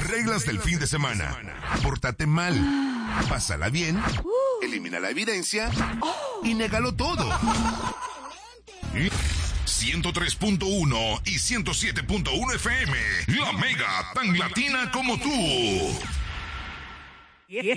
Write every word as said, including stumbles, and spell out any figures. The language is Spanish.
Reglas del fin de semana. Pórtate mal. Pásala bien. Elimina la evidencia. Y négalo todo. ciento tres punto uno y ciento siete punto uno F M. La Mega, tan latina como tú.